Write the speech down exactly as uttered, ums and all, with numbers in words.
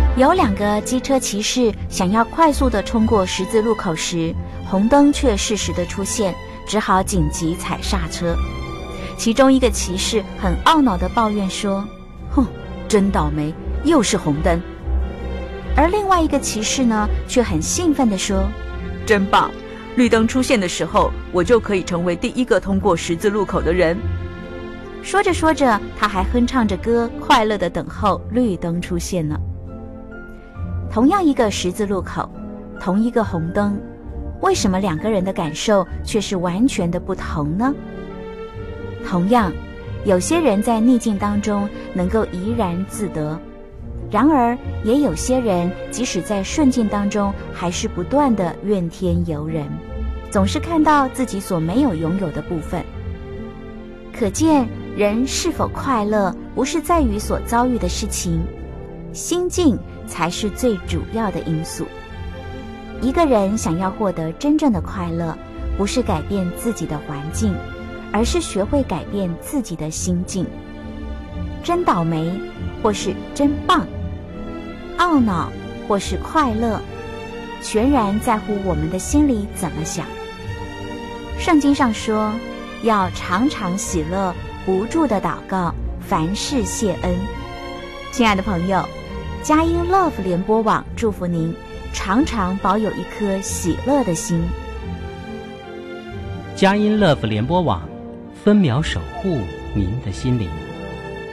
有两个机车骑士想要快速地冲过十字路口时，红灯却适时地出现，只好紧急踩刹车。其中一个骑士很懊恼地抱怨说：哼，真倒霉，又是红灯。而另外一个骑士呢，却很兴奋地说：真棒，绿灯出现的时候，我就可以成为第一个通过十字路口的人。说着说着，他还哼唱着歌，快乐地等候绿灯出现呢。同样一个十字路口，同一个红灯，为什么两个人的感受却是完全的不同呢？同样，有些人在逆境当中能够怡然自得，然而也有些人即使在顺境当中，还是不断的怨天尤人，总是看到自己所没有拥有的部分。可见人是否快乐，不是在于所遭遇的事情，心境才是最主要的因素。一个人想要获得真正的快乐，不是改变自己的环境，而是学会改变自己的心境。真倒霉，或是真棒；懊恼，或是快乐，全然在乎我们的心里怎么想。圣经上说，要常常喜乐，不住的祷告，凡事谢恩。亲爱的朋友，佳音 Love 联播网祝福您常常保有一颗喜乐的心。 佳音 Love 联播网分秒守护您的心灵。